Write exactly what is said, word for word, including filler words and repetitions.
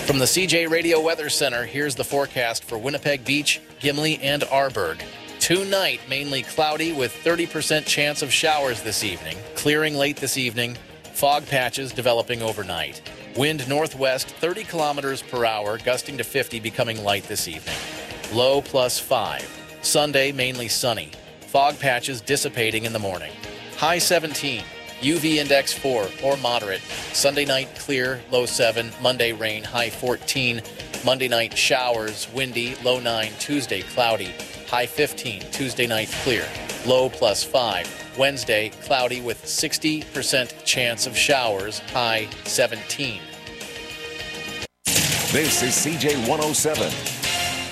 From the C J Radio Weather Center, here's the forecast for Winnipeg Beach, Gimli, and Arborg. Tonight, mainly cloudy with thirty percent chance of showers this evening. Clearing late this evening. Fog patches developing overnight. Wind northwest thirty kilometers per hour, gusting to fifty, becoming light this evening. Low plus five. Sunday, mainly sunny. Fog patches dissipating in the morning. High seventeen. U V index four or moderate. Sunday night clear, low seven. Monday rain, high fourteen. Monday night showers, windy, low nine. Tuesday cloudy, high fifteen. Tuesday night clear, low plus five. Wednesday cloudy with sixty percent chance of showers, high seventeen. This is C J one oh seven.